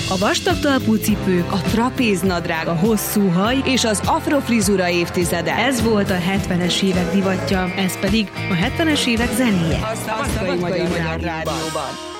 A vastag talpú cipők, a trapéznadrág, a hosszú haj és az afrofrizura évtizede. Ez volt a 70-es évek divatja, ez pedig a 70-es évek zenéje. A Szabadkai Magyar Rádióban.